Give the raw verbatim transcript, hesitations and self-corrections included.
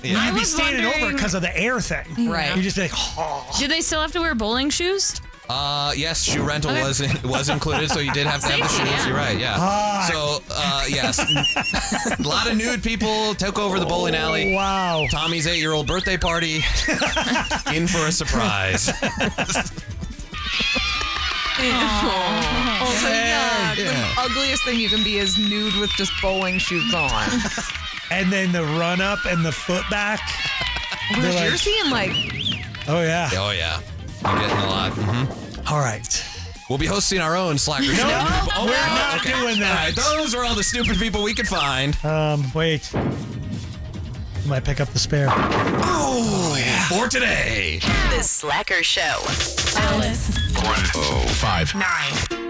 Yeah. You'd be was standing over wondering- because of the air thing. Right. You'd just be like, oh. Do they still have to wear bowling shoes? Uh, yes, shoe rental Okay. was was included, so you did have to have the Safety, shoes. yeah. You're right, yeah. Hot. So, uh, yes, a lot of nude people took over the bowling alley. Wow. Tommy's eight-year-old birthday party, in for a surprise. Also, yeah, Yeah. the ugliest thing you can be is nude with just bowling shoes on. And then the run up and the foot back. Oh, They're you're like- seeing like Oh, yeah. Oh yeah, you're getting a lot. hmm All right. We'll be hosting our own Slacker show. Oh, we're no? not Okay. doing that. All right, those are all the stupid people we could find. Um, wait. You might pick up the spare. Oh, yeah. For today. The Slacker Show. Alice. one oh five. Nine.